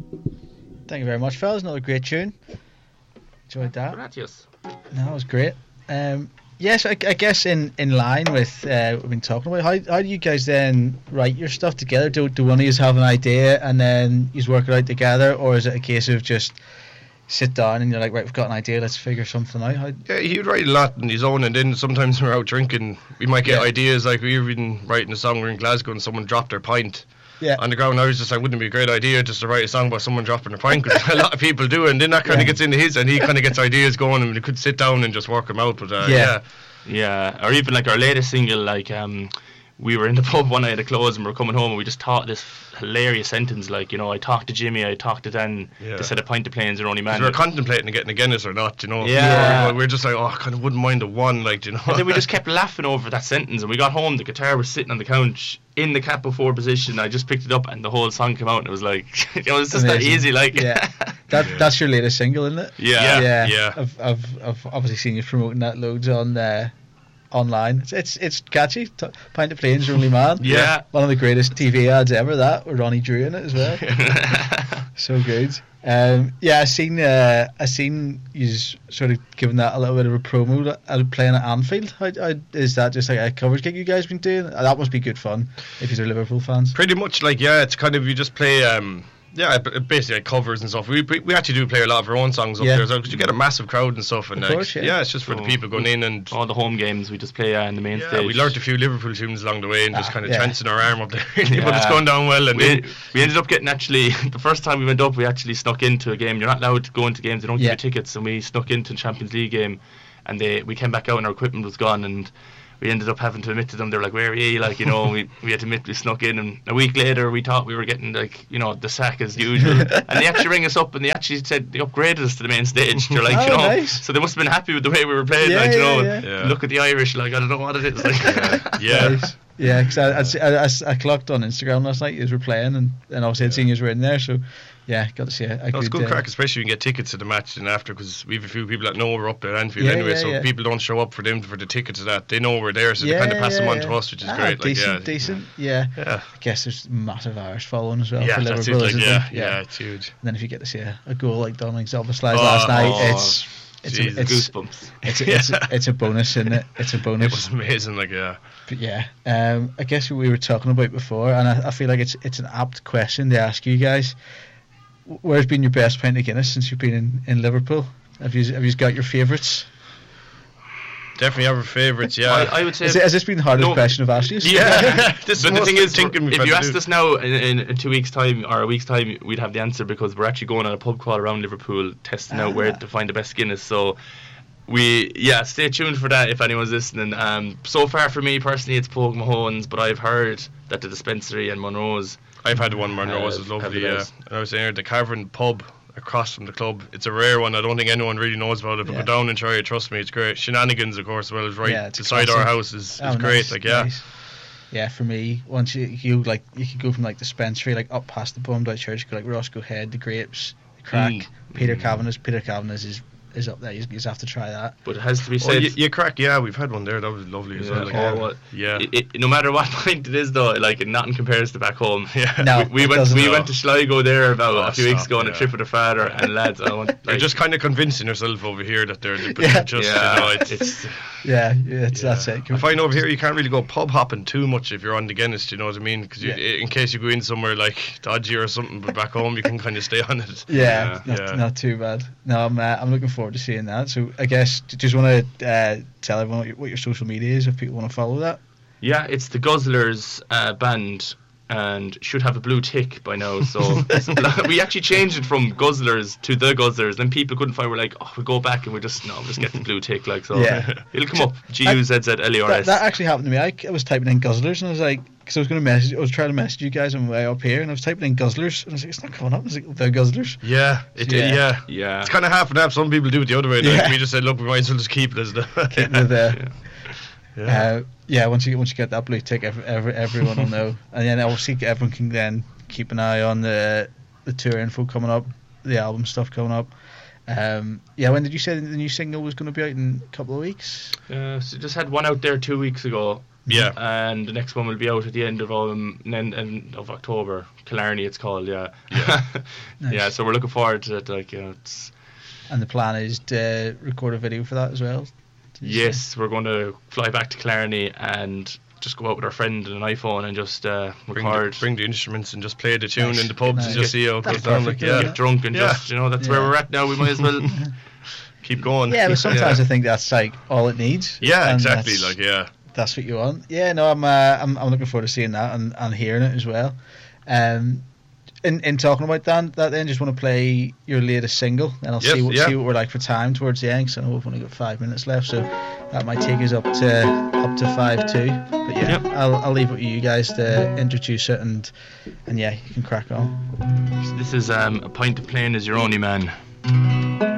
Thank you very much, fellas. Another great tune. Enjoyed that. Gracias. No, it was great. Yes, I guess in line with what we've been talking about, how do you guys then write your stuff together? Do one of you have an idea and then you work it out together, or is it a case of just sit down and you're like, right, we've got an idea, let's figure something out? Yeah, he'd write a lot on his own, and then sometimes when we're out drinking, we might get ideas. Like we've been writing a song, we're in Glasgow and someone dropped their pint on the ground. I was just like, wouldn't it be a great idea just to write a song about someone dropping their pint, because a lot of people do, and then that kind of gets into his, and he kind of gets ideas going, and we could sit down and just work them out. But yeah, or even like our latest single, like we were in the pub one night at close and we were coming home and we just thought this hilarious sentence, like, you know, I talked to Jimmy, I talked to Dan, they said a pint of planes are only man. We were contemplating getting a Guinness or not, you know. We're just like, I kind of wouldn't mind a one, like, you know. And then we just kept laughing over that sentence, and we got home, the guitar was sitting on the couch in the Cat Before position. I just picked it up and the whole song came out, and it was like, you know, it's just amazing. That easy, like. That's your latest single, isn't it? Yeah. I've obviously seen you promoting that loads on online. It's catchy. Pint of Planes, Your Only Man. Yeah. One of the greatest TV ads ever, that, with Ronnie Drew in it as well. So good. I seen you sort of giving that a little bit of a promo playing at Anfield. How is that just like a covers gig you guys been doing? That must be good fun if you're Liverpool fans. Pretty much, like, it's kind of, you just play basically like covers and stuff. We actually do play a lot of our own songs up there as well, because you get a massive crowd and stuff, and it's just for the people going in, and all the home games we just play in the main stage. We learnt a few Liverpool tunes along the way and just kind of chancing our arm up there. But it's going down well, and we ended up getting, actually, the first time we went up, we actually snuck into a game. You're not allowed to go into games, they don't give you tickets, and we snuck into a Champions League game, and we came back out and our equipment was gone, and we ended up having to admit to them. They're like, where are you? Like, you know, we had to admit we snuck in, and a week later we thought we were getting, like, you know, the sack as usual. And they actually rang us up and they actually said they upgraded us to the main stage. They're like, you know, nice. So they must have been happy with the way we were playing. Like, you know, look at the Irish, like, I don't know what it is. Like, Nice. Yeah, because I clocked on Instagram last night as we were playing, and obviously I'd seen you were in there, so got to see it. It's good crack, especially when you get tickets to the match and after, because we have a few people that know we're up at Anfield anyway, so people don't show up for them for the tickets to that. They know we're there, so they kind of pass them on to us, which is great. Decent. I guess there's massive Irish following as well for that's Liverpool, it, isn't there? Yeah, it's huge. And then if you get to see a goal like Dominic Szoboszlai last night, it's goosebumps. It's a bonus, isn't it? It's a bonus. It was amazing, like, But I guess what we were talking about before, and I feel like it's an apt question to ask you guys. Where's been your best pint of Guinness since you've been in Liverpool? Have you got your favourites? Definitely have our favourites, I would say. Has this been the hardest question I've asked you? Yeah. But the thing is, if you asked us now in 2 weeks' time or a week's time, we'd have the answer, because we're actually going on a pub crawl around Liverpool, testing out where to find the best Guinness. So stay tuned for that if anyone's listening. So far for me personally, it's Pogue Mahone's, but I've heard that the dispensary and Monroe's. I've had one. Monroe's is lovely. And I was saying the Cavern pub across from the club. It's a rare one. I don't think anyone really knows about it, but go down and try it. Trust me, it's great. Shenanigans, of course, well, is right beside our house. Is great. Nice, nice. Yeah, for me, once you could go from like the dispensary, like up past the Bumdite Church, go like Roscoe Head, the Grapes, the Crack, Peter Cavanagh. Peter Cavanagh is up there. You just have to try that. But it has to be said. Crack. We've had one there. That was lovely as well. No matter what pint it is, though, like, nothing compares to back home. No, we went to Sligo there about a few weeks ago on a trip with a father and lads. You're just kind of convincing yourself over here that they're that's it. I find over here you can't really go pub hopping too much if you're on the Guinness. You know what I mean? Because in case you go in somewhere like dodgy or something, but back home you can kind of stay on it. Not too bad. No, I'm looking forward to seeing that. So I guess just want to tell everyone what your social media is if people want to follow that. Yeah, it's the Guzzlers band, and should have a blue tick by now. So we actually changed it from Guzzlers to the Guzzlers. Then people couldn't find. We're like, we'll go back and we'll just get the blue tick. Like, so it'll come up. GUZZLERS. That actually happened to me. I was typing in Guzzlers and I was like, because I was trying to message you guys on my way up here, and I was typing in Guzzlers and I was like, it's not coming up. I was like, the Guzzlers. Yeah. It's kind of half and half. Some people do it the other way. Like, we just said, look, we might as well just keep it as the. Once you get that blue tick, everyone will know, and then obviously everyone can then keep an eye on the tour info coming up, the album stuff coming up. When did you say the new single was going to be out? In a couple of weeks? So just had one out there 2 weeks ago. Yeah. And the next one will be out at the end of October. Killarney, it's called. Yeah. Nice. Yeah. So we're looking forward to it. Like, it's. And the plan is to record a video for that as well. Yes, we're going to fly back to Killarney and just go out with our friend and an iPhone and just record. Bring the instruments and just play the tune in the pubs and just see how it goes down. Get drunk and just, that's where we're at now. We might as well keep going. Yeah, but sometimes I think that's like all it needs. Yeah, exactly. That's what you want. Yeah, no, I'm looking forward to seeing that and hearing it as well. In talking about that, then just want to play your latest single, and I'll see what we're like for time towards the end. Because I know we've only got 5 minutes left, so that might take us up to 5:02. But yeah, I'll leave it with you guys to introduce it, and yeah, you can crack on. This is A Pint of Plain Is Your Only Man.